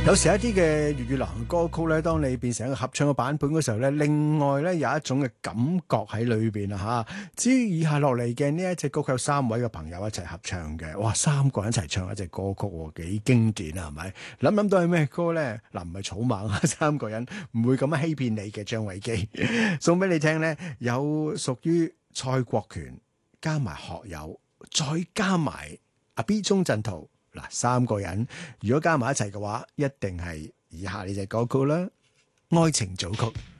有時一啲嘅粵語流行歌曲咧，當你變成一個合唱嘅版本嗰時候咧，另外咧有一種嘅感覺喺裏邊啊嚇。至於以下落嚟嘅呢一隻歌曲，有3位嘅朋友一齊合唱嘅，哇，3個人一齊唱一隻歌曲喎，幾經典啊，係咪？諗到係咩歌咧？嗱，唔係草蜢啊，3個人唔會咁樣欺騙你嘅，張偉基送俾你聽咧，有屬於蔡國權加埋學友，再加埋阿 B 鐘鎮濤。嗱，3個人如果加埋一齊嘅話，一定係以下呢隻歌曲啦，《愛情組曲》。